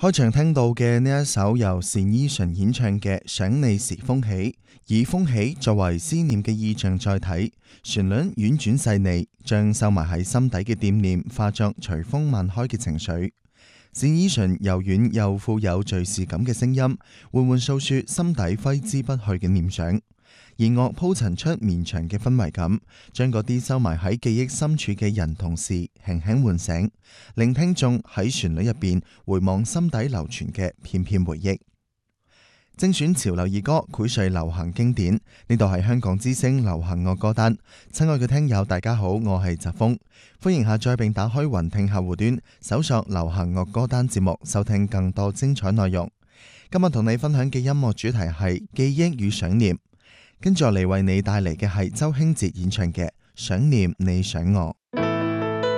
開場聽到嘅呢一首由單依純演唱嘅《想你時風起》，以風起作為思念嘅意象載體，旋律婉轉細膩，將收埋喺心底嘅惦念化作隨風漫開嘅情緒。單依純柔軟又富有敘事感嘅聲音，緩緩訴說心底揮之不去嘅念想。而樂鋪陳出綿長嘅氛圍感，將嗰啲收埋喺記憶深處嘅人同事輕輕喚醒，令聽眾喺旋律入邊回望心底流傳嘅片片回憶。精選潮流兒歌，薈萃流行經典。呢度係香港之聲流行樂歌單。親愛嘅聽友，大家好，我係澤峰，歡迎下載並打開雲聽客戶端，搜索流行樂歌單節目，收聽更多精彩內容。今日同你分享嘅音樂主題係記憶與想念。跟住嚟為你帶嚟嘅係周興哲演唱嘅《想念你想我》。